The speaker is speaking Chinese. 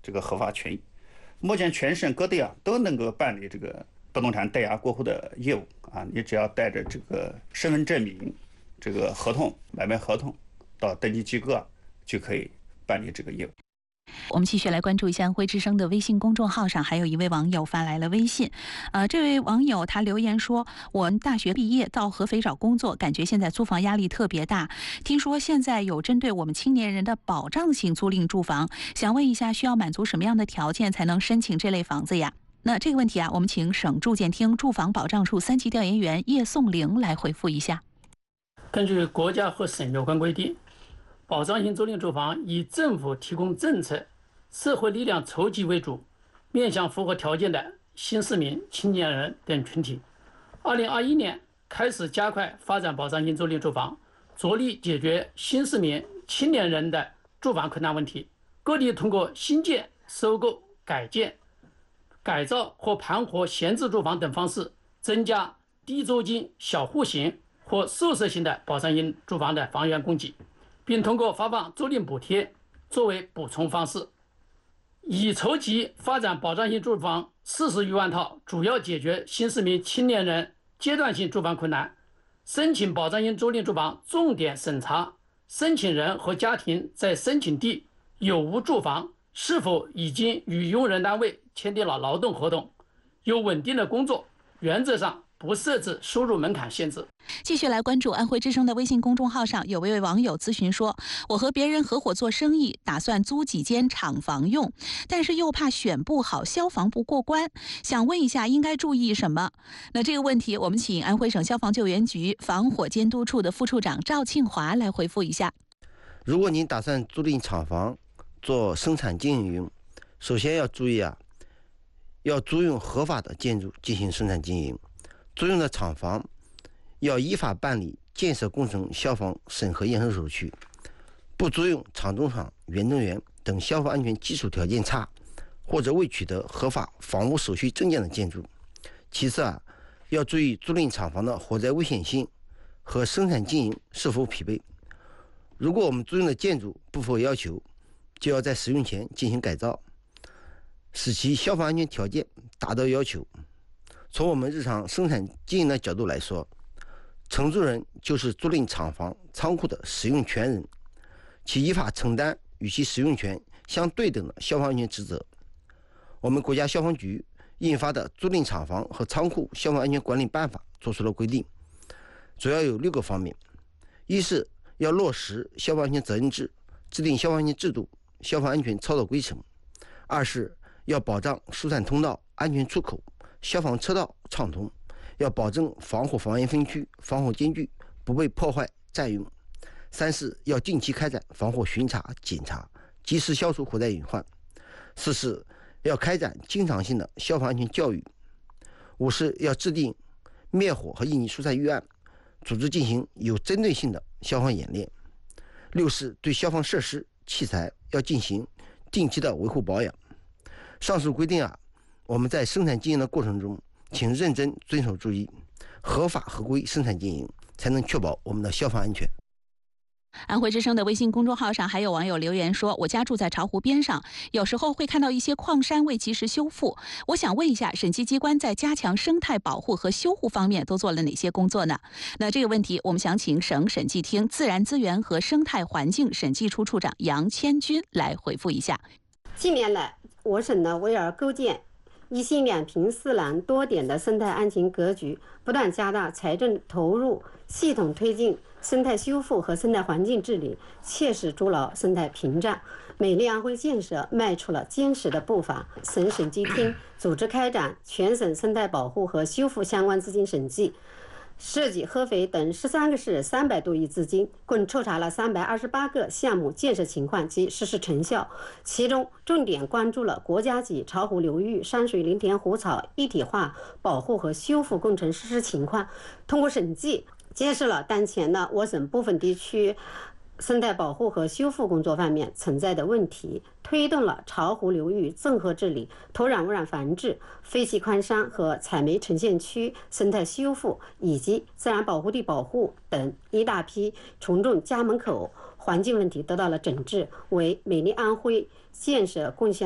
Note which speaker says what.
Speaker 1: 这个合法权益。目前全省各地都能够办理这个不动产代押过户的业务你只要带着这个身份证明、这个合同、买卖合同到登记机构就可以办理这个业务。
Speaker 2: 我们继续来关注一下安徽之声的微信公众号上，还有一位网友发来了微信。这位网友他留言说：“我大学毕业到合肥找工作，感觉现在租房压力特别大。听说现在有针对我们青年人的保障性租赁住房，想问一下，需要满足什么样的条件才能申请这类房子呀？”那这个问题我们请省住建厅住房保障处3级调研员叶颂玲来回复一下。
Speaker 3: 根据国家和省有关规定，保障性租赁住房以政府提供政策、社会力量筹集为主，面向符合条件的新市民、青年人等群体。2021年开始加快发展保障性租赁住房，着力解决新市民、青年人的住房困难问题。各地通过新建、收购、改建、改造或盘活闲置住房等方式，增加低租金、小户型或宿舍型的保障性住房的房源供给，并通过发放租赁补贴作为补充方式，已筹集发展保障性住房40余万套，主要解决新市民、青年人阶段性住房困难。申请保障性租赁住房重点审查申请人和家庭在申请地有无住房，是否已经与用人单位签订了劳动合同，有稳定的工作，原则上不设置收入门槛限制。
Speaker 2: 继续来关注安徽之声的微信公众号上，有位网友咨询说：“我和别人合伙做生意，打算租几间厂房用，但是又怕选不好消防不过关，想问一下应该注意什么？”那这个问题，我们请安徽省消防救援局防火监督处的副处长赵庆华来回复一下。
Speaker 4: 如果您打算租赁厂房做生产经营用，首先要注意要租用合法的建筑进行生产经营。租用的厂房要依法办理建设工程消防审核验收手续，不租用厂中厂、原动员等消防安全基础条件差或者未取得合法房屋手续证件的建筑。其次要注意租赁厂房的火灾危险性和生产经营是否匹配。如果我们租用的建筑不符合要求，就要在使用前进行改造，使其消防安全条件达到要求。从我们日常生产经营的角度来说，承租人就是租赁厂房、仓库的使用权人，其依法承担与其使用权相对等的消防安全职责。我们国家消防局印发的《租赁厂房和仓库消防安全管理办法》作出了规定，主要有6个方面：一是要落实消防安全责任制，制定消防安全制度、消防安全操作规程；二是要保障疏散通道、安全出口、消防车道畅通，要保证防火防烟分区、防火间距不被破坏占用；三是要定期开展防火巡查检查，及时消除火灾隐患；四是要开展经常性的消防安全教育；五是要制定灭火和应急疏散预案，组织进行有针对性的消防演练；六是对消防设施器材要进行定期的维护保养。上述规定我们在生产经营的过程中，请认真遵守注意，合法合规生产经营，才能确保我们的消防安全。
Speaker 2: 安徽之声的微信公众号上还有网友留言说：“我家住在巢湖边上，有时候会看到一些矿山未及时修复。我想问一下，审计机关在加强生态保护和修护方面都做了哪些工作呢？”那这个问题，我们想请省审计厅自然资源和生态环境审计处处长杨千军来回复一下。
Speaker 5: 近年来，我省呢为了构建一心两平四蓝多点的生态安全格局，不断加大财政投入，系统推进生态修复和生态环境治理，切实筑牢生态屏障，美丽安徽建设迈出了坚实的步伐。省审计厅组织开展全省生态保护和修复相关资金审计，涉及合肥等13个市300多亿资金，共抽查了328个项目建设情况及实施成效。其中重点关注了国家级巢湖流域山水林田湖草一体化保护和修复工程实施情况。通过审计，揭示了当前呢我省部分地区生态保护和修复工作方面存在的问题，推动了巢湖流域综合治理、土壤污染防治、废弃矿山和采煤沉陷区生态修复以及自然保护地保护等一大批群众家门口环境问题得到了整治，为美丽安徽建设贡献